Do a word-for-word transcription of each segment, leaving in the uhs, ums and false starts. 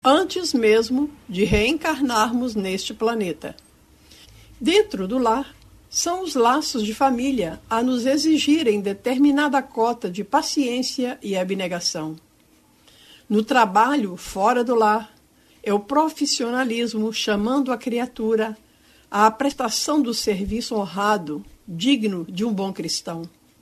antes mesmo de reencarnarmos neste planeta. Dentro do lar, são os laços de família a nos exigirem determinada cota de paciência e abnegação. No trabalho fora do lar, é o profissionalismo chamando a criatura à prestação do serviço honrado, digno de um bom cristão.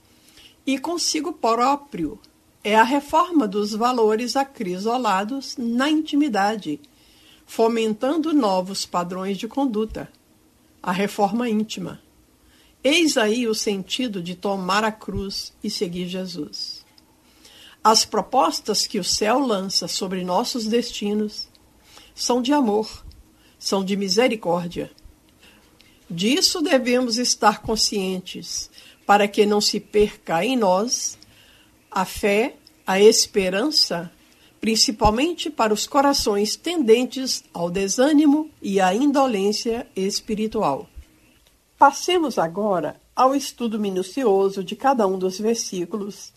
E consigo próprio é a reforma dos valores acrisolados na intimidade, fomentando novos padrões de conduta, a reforma íntima. Eis aí o sentido de tomar a cruz e seguir Jesus. As propostas que o céu lança sobre nossos destinos são de amor, são de misericórdia. Disso devemos estar conscientes, para que não se perca em nós a fé, a esperança, principalmente para os corações tendentes ao desânimo e à indolência espiritual. Passemos agora ao estudo minucioso de cada um dos versículos.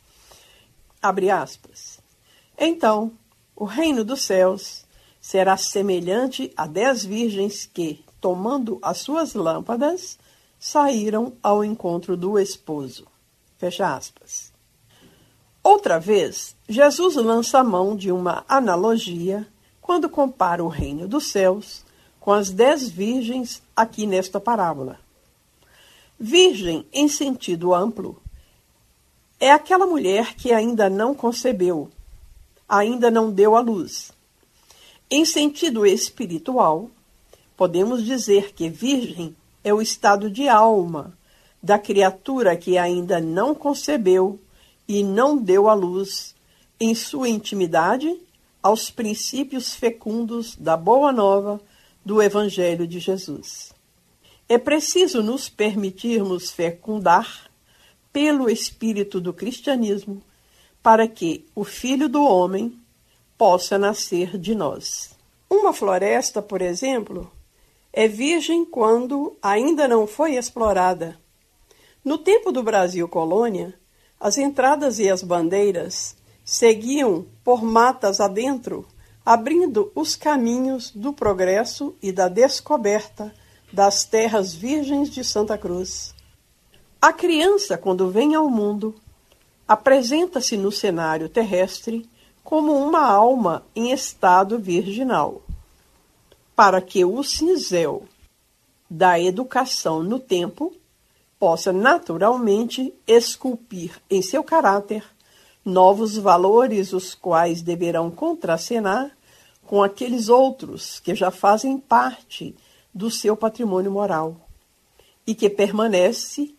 Abre aspas. Então, o reino dos céus será semelhante a dez virgens que, tomando as suas lâmpadas, saíram ao encontro do esposo. Fecha aspas. Outra vez, Jesus lança a mão de uma analogia quando compara o reino dos céus com as dez virgens aqui nesta parábola. Virgem, em sentido amplo, é aquela mulher que ainda não concebeu, ainda não deu à luz. Em sentido espiritual, podemos dizer que virgem é o estado de alma da criatura que ainda não concebeu e não deu à luz, em sua intimidade, aos princípios fecundos da Boa Nova do Evangelho de Jesus. É preciso nos permitirmos fecundar pelo Espírito do cristianismo para que o Filho do Homem possa nascer de nós. Uma floresta, por exemplo, é virgem quando ainda não foi explorada. No tempo do Brasil colônia, as entradas e as bandeiras seguiam por matas adentro, abrindo os caminhos do progresso e da descoberta das terras virgens de Santa Cruz. A criança, quando vem ao mundo, apresenta-se no cenário terrestre como uma alma em estado virginal, para que o cinzel da educação no tempo possa naturalmente esculpir em seu caráter novos valores, os quais deverão contracenar com aqueles outros que já fazem parte do seu patrimônio moral e que permanece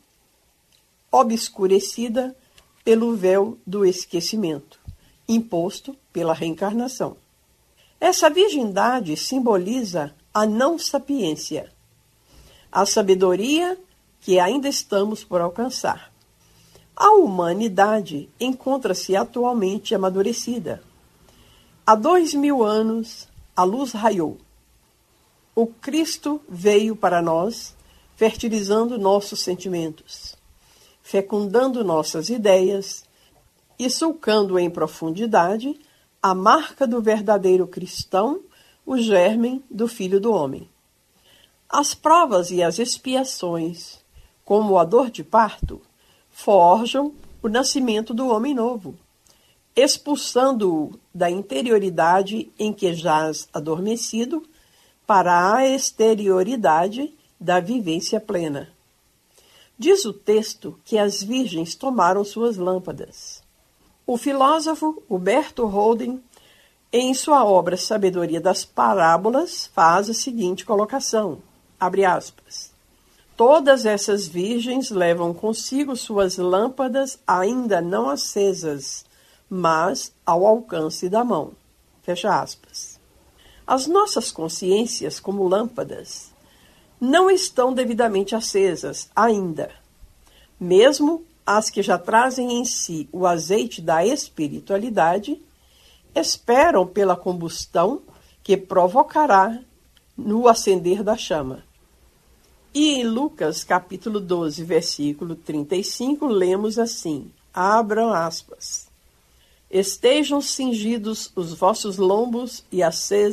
obscurecida pelo véu do esquecimento, imposto pela reencarnação. Essa virgindade simboliza a não sapiência, a sabedoria que ainda estamos por alcançar. A humanidade encontra-se atualmente amadurecida. Há dois mil anos, a luz raiou. O Cristo veio para nós, fertilizando nossos sentimentos, fecundando nossas ideias e sulcando em profundidade a marca do verdadeiro cristão, o germen do Filho do Homem. As provas e as expiações, como a dor de parto, forjam o nascimento do homem novo, expulsando-o da interioridade em que jaz adormecido para a exterioridade da vivência plena. Diz o texto que as virgens tomaram suas lâmpadas. O filósofo Huberto Holden, em sua obra Sabedoria das Parábolas, faz a seguinte colocação, abre aspas, todas essas virgens levam consigo suas lâmpadas ainda não acesas, mas ao alcance da mão. Fecha aspas. As nossas consciências, como lâmpadas, não estão devidamente acesas ainda. Mesmo as que já trazem em si o azeite da espiritualidade, esperam pela combustão que provocará no acender da chama. E em Lucas, capítulo doze, versículo trinta e cinco, lemos assim, abram aspas, estejam cingidos os vossos lombos e acesa